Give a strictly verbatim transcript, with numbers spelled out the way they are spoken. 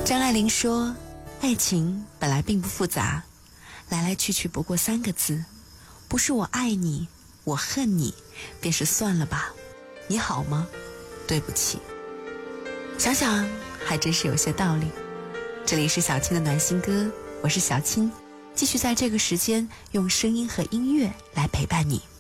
张爱玲说，爱情本来并不复杂，来来去去不过三个字，不是我爱你，我恨你，便是算了吧。你好吗？对不起。想想还真是有些道理。这里是小青的暖心歌，我是小青，继续在这个时间用声音和音乐来陪伴你。